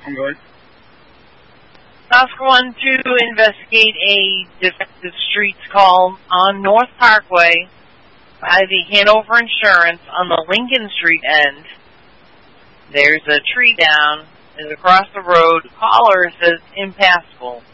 I'm going. Oscar 1 to investigate a defective streets call on North Parkway by the Hanover Insurance on the Lincoln Street end. There's a tree down, and across the road, caller says impassable.